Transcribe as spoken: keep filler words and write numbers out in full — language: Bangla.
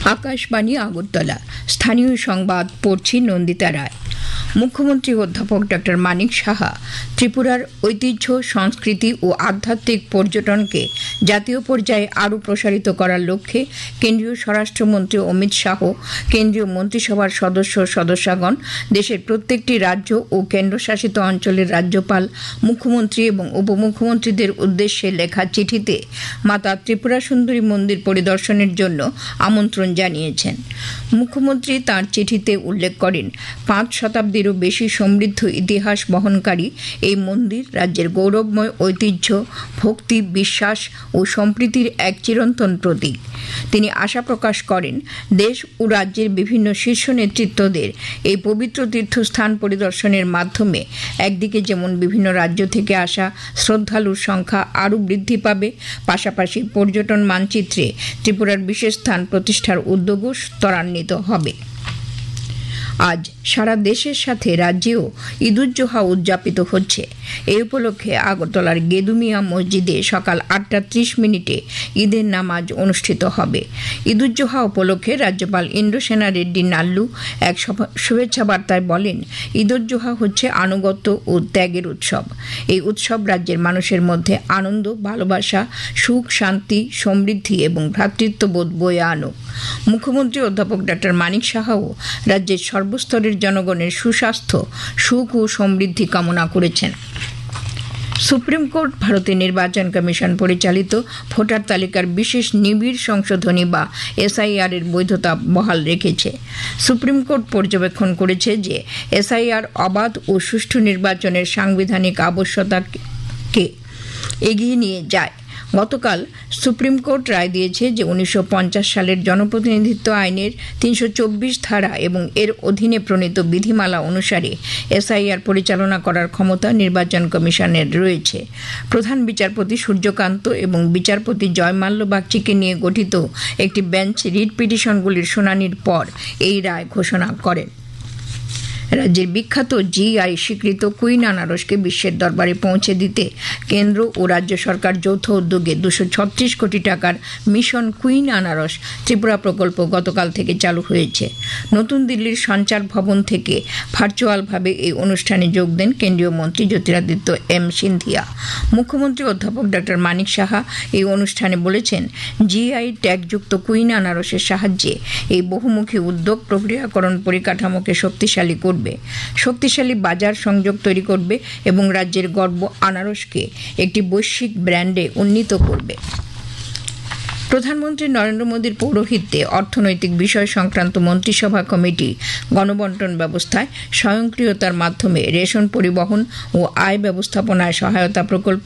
আকাশবাণী আগরতলা। স্থানীয় সংবাদ পড়ছি নন্দিতা রায়। মুখ্যমন্ত্রী অধ্যাপক ডক্টর মানিক সাহা ত্রিপুরার ঐতিহ্য, সংস্কৃতি ও আধ্যাত্মিক পর্যটনকে জাতীয় পর্যায়ে আরও প্রসারিত করার লক্ষ্যে কেন্দ্রীয় স্বরাষ্ট্রমন্ত্রী অমিত শাহ, কেন্দ্রীয় মন্ত্রিসভার সদস্য সদস্যগণ, দেশের প্রত্যেকটি রাজ্য ও কেন্দ্রশাসিত অঞ্চলের রাজ্যপাল, মুখ্যমন্ত্রী এবং উপমুখ্যমন্ত্রীদের উদ্দেশ্যে লেখা চিঠিতে মাতা ত্রিপুরা সুন্দরী মন্দির পরিদর্শনের জন্য আমন্ত্রণ জানিয়েছেন। মুখ্যমন্ত্রী তাঁর চিঠিতে উল্লেখ করেন, পাঁচ শতাব্দীরও বেশি সমৃদ্ধ ইতিহাস বহনকারী এই মন্দির রাজ্যের গৌরবময় ঐতিহ্য, ভক্তি, বিশ্বাস ও সম্প্রীতির এক চিরন্তন প্রতীক। তিনি আশা প্রকাশ করেন, দেশ ও রাজ্যের বিভিন্ন শীর্ষ নেতৃত্বদের এই পবিত্র তীর্থস্থান পরিদর্শনের মাধ্যমে একদিকে যেমন বিভিন্ন রাজ্য থেকে আসা শ্রদ্ধালুর সংখ্যা আরও বৃদ্ধি পাবে, পাশাপাশি পর্যটন মানচিত্রে ত্রিপুরার বিশেষ স্থান প্রতিষ্ঠার উদ্যোগও ত্বরান্বিত হবে। আজ সারা দেশের সাথে রাজ্যেও ঈদুজ্জোহা উদযাপিত হচ্ছে। এই উপলক্ষে আগরতলার গেদুমিয়া মসজিদে সকাল আটটা ত্রিশ মিনিটে ঈদের নামাজ অনুষ্ঠিত হবে। ঈদুজ্জোহা উপলক্ষে রাজ্যপাল ইন্দ্রসেনা রেড্ডি নাল্লু এক শুভেচ্ছা বার্তায় বলেন, ঈদুজ্জোহা হচ্ছে আনুগত্য ও ত্যাগের উৎসব। এই উৎসব রাজ্যের মানুষের মধ্যে আনন্দ, ভালোবাসা, সুখ, শান্তি, সমৃদ্ধি এবং ভ্রাতৃত্ববোধ বয়ে আনুক। মুখ্যমন্ত্রী অধ্যাপক ডক্টর মানিক সাহাও রাজ্যের সর্বস্তরের জনগণের সুস্বাস্থ্য, সুখ ও সমৃদ্ধি কামনা করেছেন। সুপ্রিম কোর্ট ভারতের নির্বাচন কমিশন পরিচালিত ভোটার তালিকার বিশেষ নিবিড় সংশোধনী বা এসআইআর এর বৈধতা বহাল রেখেছে। সুপ্রিম কোর্ট পর্যবেক্ষণ করেছে যে এসআইআর অবাধ ও সুষ্ঠু নির্বাচনের সাংবিধানিক আবশ্যকতাকে এগিয়ে নিয়ে যায়। গতকাল সুপ্রিম কোর্ট রায় দিয়েছে যে উনিশশো পঞ্চাশ সালের জনপ্রতিনিধিত্ব আইনের তিনশো চব্বিশ ধারা এবং এর অধীনে প্রণীত বিধিমালা অনুসারে এসআইআর পরিচালনা করার ক্ষমতা নির্বাচন কমিশনের রয়েছে। প্রধান বিচারপতি সূর্যকান্ত এবং বিচারপতি জয়মাল্য বাগচিকে নিয়ে গঠিত একটি বেঞ্চ রিট পিটিশনগুলির শুনানির পর এই রায় ঘোষণা করেন। রাজ্যের বিখ্যাত জিআই স্বীকৃত কুইন আনারসকে বিশ্বের দরবারে পৌঁছে দিতে কেন্দ্র ও রাজ্য সরকার যৌথ উদ্যোগে দুশো ছত্রিশ কোটি টাকার মিশন কুইন আনারস ত্রিপুরা প্রকল্প গতকাল থেকে চালু হয়েছে। নতুন দিল্লির সঞ্চার ভবন থেকে ভার্চুয়ালভাবে এই অনুষ্ঠানে যোগ দেন কেন্দ্রীয় মন্ত্রী জ্যোতিরাদিত্য এম সিন্ধিয়া। মুখ্যমন্ত্রী অধ্যাপক ডক্টর মানিক সাহা এই অনুষ্ঠানে বলেছেন, জিআই ট্যাগযুক্ত কুইন আনারসের সাহায্যে এই বহুমুখী উদ্যোগ প্রক্রিয়াকরণ পরিকাঠামোকে শক্তিশালী করবে, শক্তিশালী বাজার সংযোগ তৈরি করবে এবং রাজ্যের গর্ব আনারসকে একটি বৈশ্বিক ব্র্যান্ডে উন্নীত করবে। প্রধানমন্ত্রী নরেন্দ্র মোদীর পৌরোহিত্যে অর্থনৈতিক বিষয় সংক্রান্ত মন্ত্রিসভা কমিটি গণবন্টন ব্যবস্থায় স্বয়ংক্রিয়তার মাধ্যমে রেশন পরিবহন ও আয় ব্যবস্থাপনায় সহায়তা প্রকল্প